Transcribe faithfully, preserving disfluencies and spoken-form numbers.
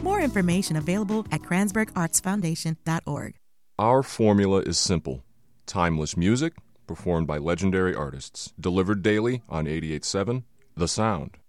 More information available at Kranzberg Arts Foundation dot org. Our formula is simple. Timeless music, performed by legendary artists. Delivered daily on eighty-eight point seven The Sound.